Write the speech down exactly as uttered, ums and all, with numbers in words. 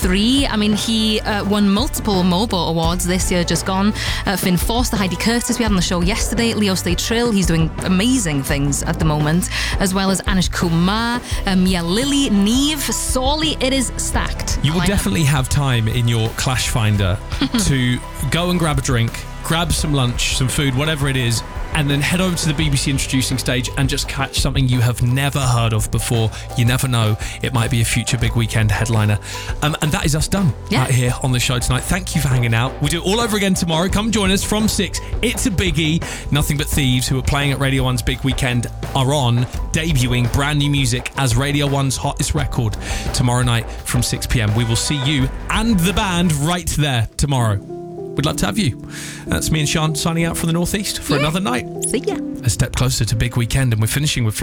three. I mean, he uh, won multiple Mobo Awards this year, just gone. Uh, Finn Forster, Heidi Curtis, we had on the show yesterday. Leo Stay Trill, he's doing amazing things at the moment, as well as Anish Kumar, uh, Mia Lily, Neve, Sawley. It is stacked. You will lineup. definitely have time in your Clash Finder to go and grab a drink, grab some lunch, some food, whatever it is, and then head over to the B B C introducing stage and just catch something you have never heard of before. You never know. It might be a future big weekend headliner. Um, and that is us done yeah. out here on the show tonight. Thank you for hanging out. We'll do it all over again tomorrow. Come join us from six. It's a biggie. Nothing But Thieves, who are playing at Radio one's Big Weekend, are on, debuting brand new music as Radio one's hottest record tomorrow night from six p.m. We will see you and the band right there tomorrow. We'd love to have you. That's me and Sean signing out from the Northeast for yeah. another night. See ya. A step closer to Big Weekend, and we're finishing with